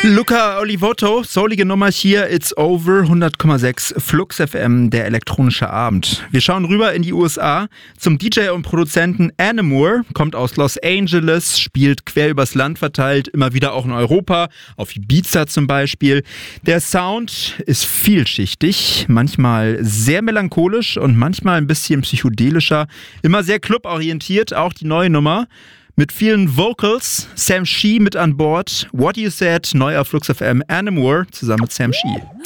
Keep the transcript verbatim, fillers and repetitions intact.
Luca Olivotto, soulige Nummer hier, It's Over, hundert Komma sechs Flux F M, der elektronische Abend. Wir schauen rüber in die U S A zum D J und Produzenten Anamur, kommt aus Los Angeles, spielt quer übers Land verteilt, immer wieder auch in Europa, auf Ibiza zum Beispiel. Der Sound ist vielschichtig, manchmal sehr melancholisch und manchmal ein bisschen psychedelischer, immer sehr cluborientiert, auch die neue Nummer. Mit vielen Vocals, Sam Shee mit an Bord. What You Said, neu auf Flux F M, Anamur zusammen mit Sam Shee.